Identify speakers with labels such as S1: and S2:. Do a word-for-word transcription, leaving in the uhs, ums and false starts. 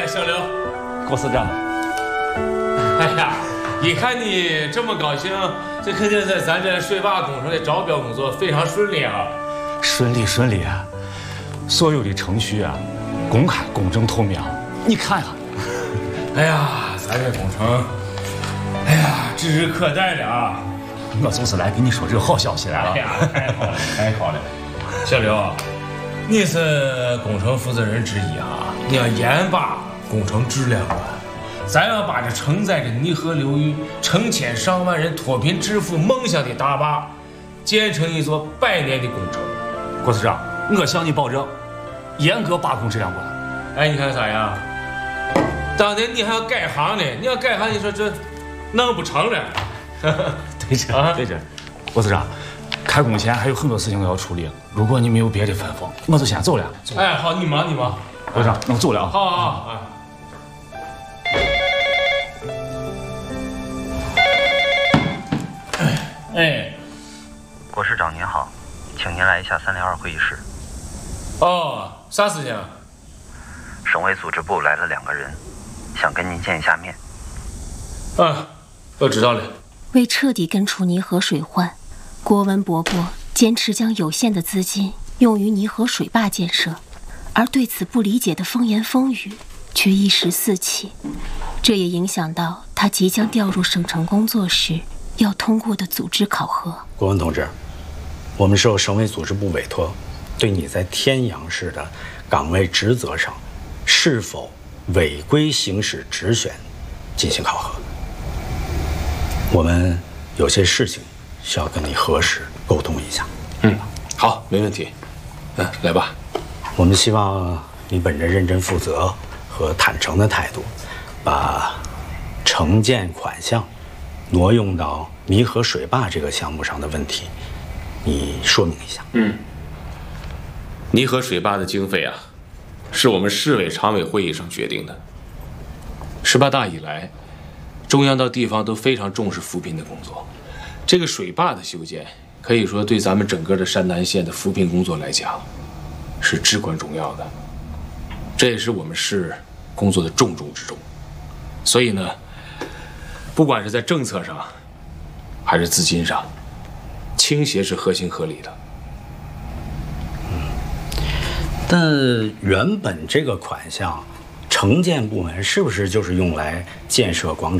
S1: 小刘，
S2: 郭司长。
S1: 哎呀，一看你这么高兴，这肯定在咱这水坝工程的招标工作非常顺利啊。
S2: 顺利顺利啊，所有的程序啊，公开、公正、透明。你看看。
S1: 哎呀，咱这工程，哎呀，指日可待了啊！
S2: 我就是来给你说这个好消息来了。
S1: 哎呀，太好了，太好了！小刘，你是工程负责人之一啊，你要严把工程质量管。咱要把这承载着泥河流域成千上万人脱贫致富梦想的大坝，建成一座百年的工程。
S2: 郭司长，我向你保证，严格把控质量管。
S1: 哎，你看咋样？当年你还要改行呢，你要改行，你说这弄不成了。
S2: 对着啊，对着。郭司长，开工前还有很多事情要处理，如果你没有别的吩咐，我就先走了。
S1: 哎，好，你忙你忙。
S2: 郭司长，那我走了啊。
S1: 好好好。哎，
S3: 郭市长您好，请您来一下三零二会议室。
S1: 哦，啥事情？
S3: 省委组织部来了两个人，想跟您见一下面。
S1: 啊，我知道了。
S4: 为彻底根除泥河水患，郭文伯伯坚持将有限的资金用于泥河水坝建设，而对此不理解的风言风语却一时四起，这也影响到他即将调入省城工作时要通过的组织考核。
S5: 郭文同志，我们受省委组织部委托，对你在天阳市的岗位职责上是否违规行使职权进行考核。我们有些事情需要跟你核实沟通一下。
S1: 嗯，好，没问题。嗯，来吧。
S5: 我们希望你本着认真负责和坦诚的态度，把承建款项挪用到泥河水坝这个项目上的问题，你说明一下。
S1: 嗯，泥河水坝的经费啊，是我们市委常委会议上决定的。十八大以来，中央到地方都非常重视扶贫的工作。这个水坝的修建，可以说对咱们整个的山南县的扶贫工作来讲，是至关重要的。这也是我们市工作的重中之重。所以呢，不管是在政策上，还是资金上，倾斜是合情合理的。
S5: 但原本这个款项，承建部门是不是就是用来建设广场？